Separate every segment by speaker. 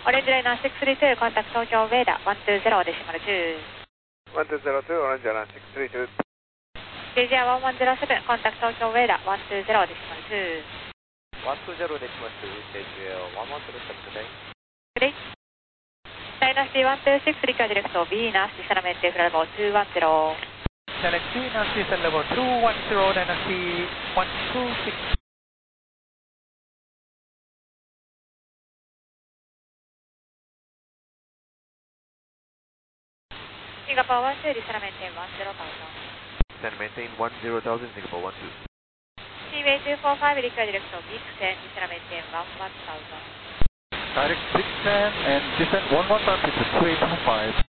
Speaker 1: Orange Liner 632, contact Tokyo Ueda 120.2.
Speaker 2: 1202, Orange Liner 632.
Speaker 1: JGR 1107, contact Tokyo Ueda 120.2.
Speaker 3: 120.2, JGR 1107 today.
Speaker 1: Today. Dynasty 126, request direct to Venus, descendment level 210.
Speaker 4: Dynasty level 210, Dynasty 126.
Speaker 1: Singapore 12, descend maintain 10,000.
Speaker 3: Descend maintain 10,000, Singapore 12.
Speaker 1: Seaway 245, request direct to Vixen, descend maintain 11,000.
Speaker 4: Direct 610 and descend 11,000 to 325.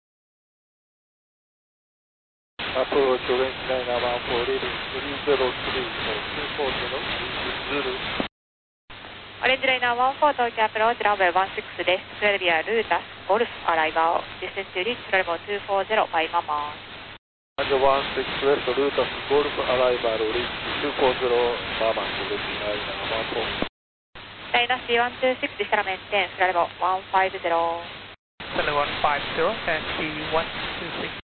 Speaker 5: Approach Orange Liner 140, 303 for 240, Zulu.
Speaker 1: Orange Liner 14, Tokyo approach, runway 16 left, 12 via Lutas, Golf arrival, descend to reach level 240 by Mama.
Speaker 5: Roger 16 left, Lutas, Golf arrival, reach 240, Mama, Orange Liner 14.
Speaker 1: Dynasty 126, descend maintain, level 150.
Speaker 4: Level 150, Dynasty 126.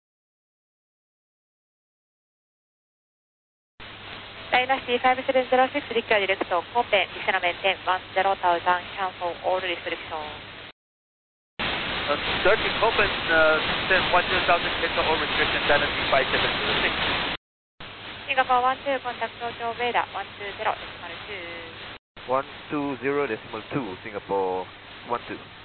Speaker 1: Dynasty 5706, request direct to Copen, descend maintain 10,000, cancel all restrictions.
Speaker 6: Turkey Copen, descend 10,000, cancel all restrictions, Dynasty 5706.
Speaker 1: Singapore 12, contact Tokyo Ueda 120.2.
Speaker 3: 120.2, Singapore 12.